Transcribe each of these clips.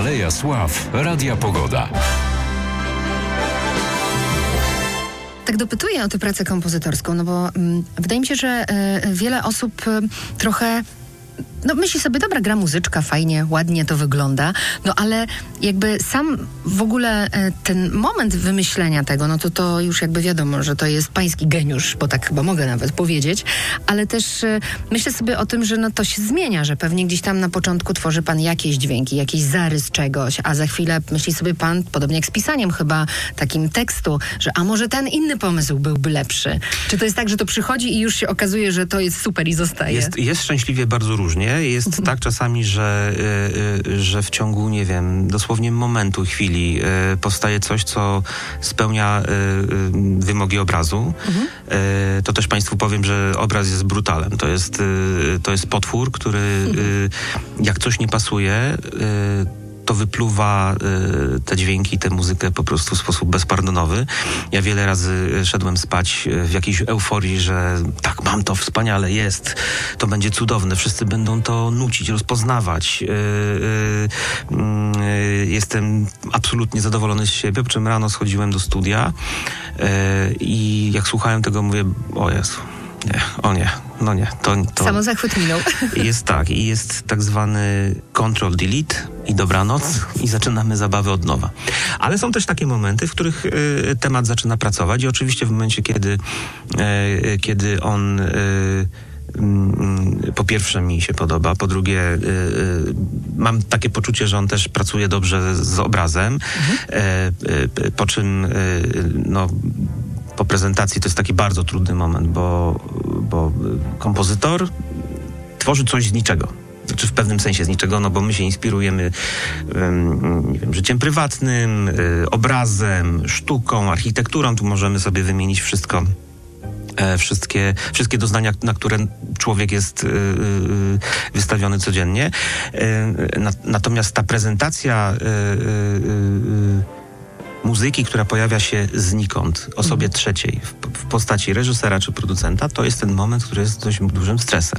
Aleja Sław Radia Pogoda. Tak dopytuję o tę pracę kompozytorską, no bo wydaje mi się, że wiele osób trochę myśli sobie, dobra, gra muzyczka, fajnie, ładnie to wygląda, no ale jakby sam w ogóle ten moment wymyślenia tego, no to już jakby wiadomo, że to jest pański geniusz, bo tak chyba mogę nawet powiedzieć, ale też myślę sobie o tym, że no to się zmienia, że pewnie gdzieś tam na początku tworzy pan jakieś dźwięki, jakiś zarys czegoś, a za chwilę myśli sobie pan, podobnie jak z pisaniem chyba takim tekstu, że a może ten inny pomysł byłby lepszy. Czy to jest tak, że to przychodzi i już się okazuje, że to jest super i zostaje? Jest szczęśliwie bardzo różnie. Jest tak czasami, że w ciągu, nie wiem, dosłownie momentu, chwili powstaje coś, co spełnia wymogi obrazu. To też państwu powiem, że obraz jest brutalem. To jest potwór, który jak coś nie pasuje, to wypluwa te dźwięki, tę muzykę po prostu w sposób bezpardonowy. Ja wiele razy szedłem spać w jakiejś euforii, że tak, mam to, wspaniale, jest, to będzie cudowne, wszyscy będą to nucić, rozpoznawać. Jestem absolutnie zadowolony z siebie, po czym rano schodziłem do studia i jak słuchałem tego, mówię, o Jezu, nie, o nie, no nie. To samozachwyt minął. Jest tak zwany control delete i dobranoc i zaczynamy zabawę od nowa. Ale są też takie momenty, w których temat zaczyna pracować i oczywiście w momencie, kiedy on po pierwsze mi się podoba, po drugie mam takie poczucie, że on też pracuje dobrze z obrazem, po czym po prezentacji to jest taki bardzo trudny moment, bo kompozytor tworzy coś z niczego. Znaczy w pewnym sensie z niczego, no bo my się inspirujemy nie wiem, życiem prywatnym, obrazem, sztuką, architekturą. Tu możemy sobie wymienić wszystko. Wszystkie doznania, na które człowiek jest wystawiony codziennie. Natomiast ta prezentacja muzyki, która pojawia się znikąd, osobie trzeciej, w postaci reżysera czy producenta, to jest ten moment, który jest dość dużym stresem.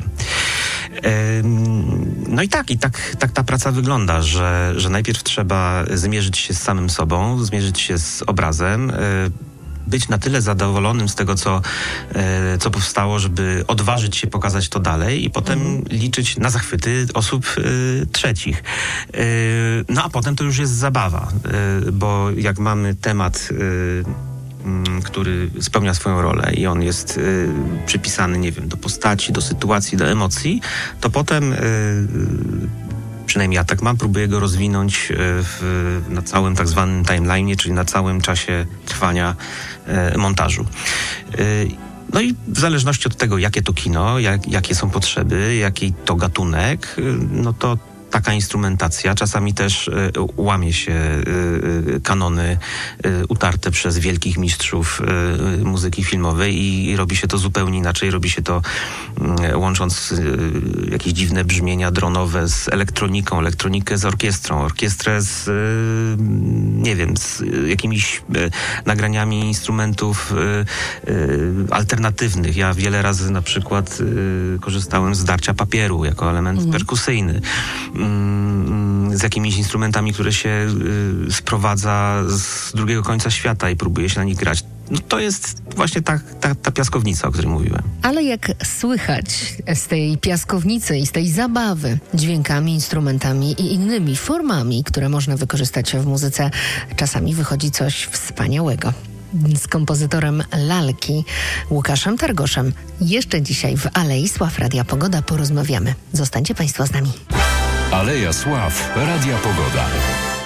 No i tak ta praca wygląda, że najpierw trzeba zmierzyć się z samym sobą, zmierzyć się z obrazem, być na tyle zadowolonym z tego, co powstało, żeby odważyć się pokazać to dalej i potem liczyć na zachwyty osób trzecich. No a potem to już jest zabawa, bo jak mamy temat, który spełnia swoją rolę i on jest przypisany, nie wiem, do postaci, do sytuacji, do emocji, to potem przynajmniej ja tak mam, próbuję go rozwinąć na całym tak zwanym timeline'ie, czyli na całym czasie trwania montażu. No i w zależności od tego, jakie to kino, jakie są potrzeby, jaki to gatunek, no to taka instrumentacja czasami też łamie się kanony utarte przez wielkich mistrzów muzyki filmowej i robi się to zupełnie inaczej. Robi się to łącząc jakieś dziwne brzmienia dronowe z elektroniką, elektronikę z orkiestrą, orkiestrę z nie wiem, z jakimiś nagraniami instrumentów alternatywnych. Ja wiele razy na przykład korzystałem z darcia papieru jako element perkusyjny. Z jakimiś instrumentami, które się sprowadza z drugiego końca świata i próbuje się na nich grać. No to jest właśnie ta piaskownica, o której mówiłem. Ale jak słychać z tej piaskownicy i z tej zabawy dźwiękami, instrumentami i innymi formami, które można wykorzystać w muzyce, czasami wychodzi coś wspaniałego. Z kompozytorem lalki Łukaszem Targoszem jeszcze dzisiaj w Alei Sław Radia Pogoda porozmawiamy. Zostańcie Państwo z nami. Aleja Sław Radia Pogoda.